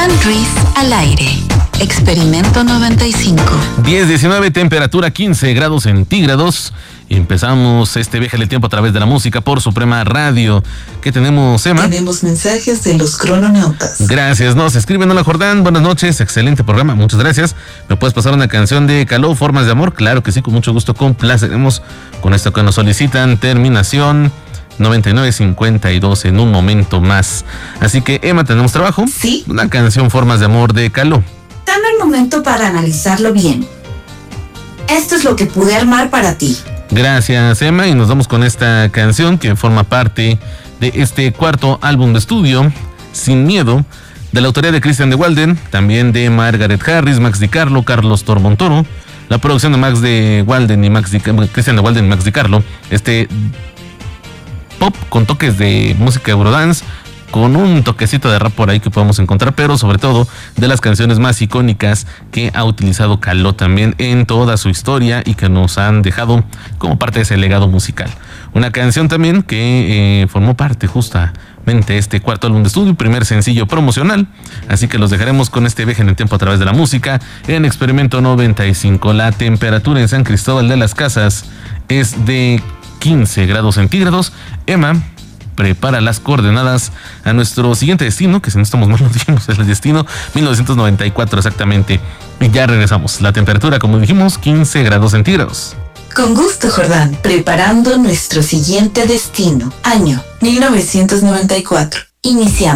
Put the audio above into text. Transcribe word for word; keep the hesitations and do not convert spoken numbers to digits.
Jordán Ruiz al aire. Experimento noventa y cinco. diez diecinueve, temperatura quince grados centígrados. Empezamos este viaje del tiempo a través de la música por Suprema Radio. ¿Qué tenemos, Emma? Tenemos mensajes de los crononautas. Gracias, nos escriben: hola Jordán, buenas noches, excelente programa, muchas gracias. ¿Me puedes pasar una canción de Caló, Formas de Amor? Claro que sí, con mucho gusto, complaceremos con esto que nos solicitan. Terminación noventa y nueve cincuenta y dos en un momento más. Así que, Emma, ¿tenemos trabajo? Sí. Una canción, Formas de Amor, de Caló. Dame el momento para analizarlo bien. Esto es lo que pude armar para ti. Gracias, Emma, y nos vamos con esta canción que forma parte de este cuarto álbum de estudio, Sin Miedo, de la autoría de Christian de Walden, también de Margaret Harris, Max Di Carlo, Carlos Tormontoro, la producción de Max de Walden y Max Di, Christian de Walden y Max Di Carlo, este pop con toques de música Eurodance, con un toquecito de rap por ahí que podemos encontrar, pero sobre todo de las canciones más icónicas que ha utilizado Caló también en toda su historia y que nos han dejado como parte de ese legado musical. Una canción también que eh, formó parte justamente de este cuarto álbum de estudio, primer sencillo promocional, así que los dejaremos con este viaje en el tiempo a través de la música en Experimento noventa y cinco. La temperatura en San Cristóbal de las Casas es de quince grados centígrados. Emma, prepara las coordenadas a nuestro siguiente destino, que si no estamos mal lo dijimos, es el destino mil novecientos noventa y cuatro exactamente. Y ya regresamos. La temperatura, como dijimos, quince grados centígrados. Con gusto, Jordán. Preparando nuestro siguiente destino. Año mil novecientos noventa y cuatro. Iniciamos.